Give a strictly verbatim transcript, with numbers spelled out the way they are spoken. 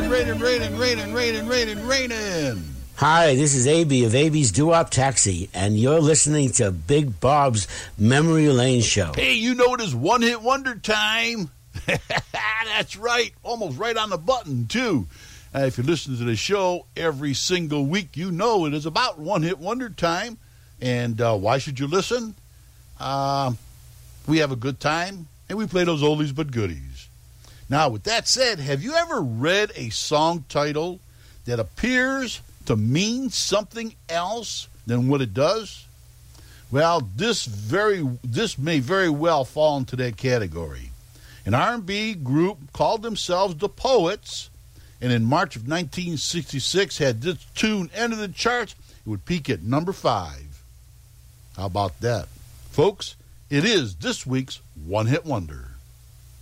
raining, raining, raining, raining, raining, raining, raining. Hi, this is A B of A B's Doo-Wop Taxi, and you're listening to Big Bob's Memory Lane Show. Hey, you know it is one-hit wonder time. That's right. Almost right on the button, too. Uh, if you listen to the show every single week, you know it is about one-hit wonder time. And uh, why should you listen? Uh, we have a good time, and we play those oldies but goodies. Now, with that said, have you ever read a song title that appears to mean something else than what it does? Well, this very this may very well fall into that category. An R and B group called themselves The Poets, and in March of nineteen sixty-six had this tune enter the charts. It would peak at number five. How about that? Folks, it is this week's One Hit Wonder.